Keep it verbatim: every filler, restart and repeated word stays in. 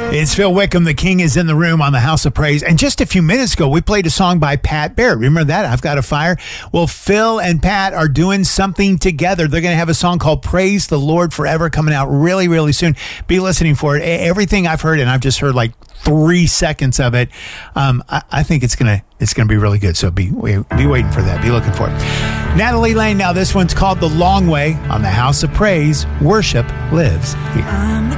It's Phil Wickham. The King is in the room on the House of Praise. And just a few minutes ago, we played a song by Pat Barrett. Remember that? I've Got a Fire. Well, Phil and Pat are doing something together. They're going to have a song called Praise the Lord Forever coming out really, really soon. Be listening for it. Everything I've heard, and I've just heard like three seconds of it, um, I, I think it's going to it's gonna be really good. So be, be waiting for that. Be looking for it. Natalie Lane, now this one's called The Long Way on the House of Praise. Worship lives here.